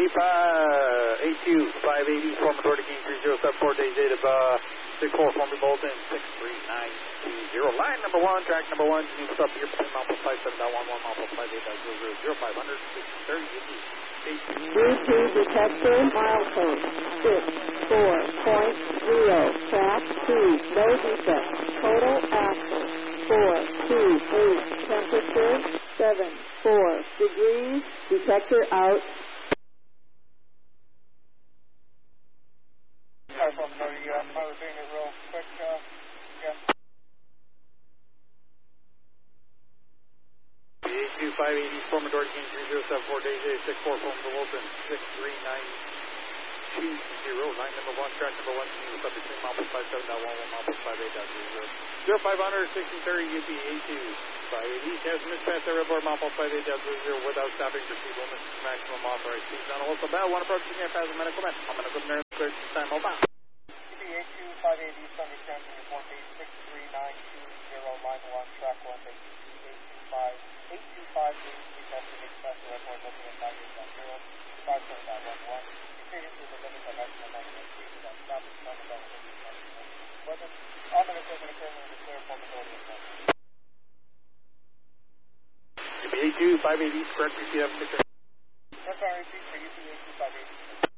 A2, 580, former Dorothy King 3074, days 8 of 64, former Bolton 63920. Line number 1, track number 1, you can stop here between mile 57.11, mile 58.000, 500, 630, Bluetooth detector milestone 64.0, track 2, no defect, total axle 428, temperature 74 degrees, detector out. I'm doing it real quick, A2, 580, former Dorothy King 3074, days 8 64, former Wilson 63920. Line number 1, track number 1, you can stop between mile 57.11, mile 58.000. 0500, 1630, UP A2, 580, transmit past the report, mile 58.0, without stopping, proceed limits to maximum authorized speed. On a local bell, 1 approach, you can't pass a medical man. I'm going to go there and search this time, mobile. UP A2, 580, Sunday Transit, report 86920, line 1, track 1, 825, 825, past the report, looking at 58.0, 57.11, exceeding through the limits of maximum maximum speed, without stopping, on the bell, weapon, all minutes have been occurring in the clear formability of that. UP A2, 580, correct, repeat, have a picture. That's our repeat for UP A2, 580.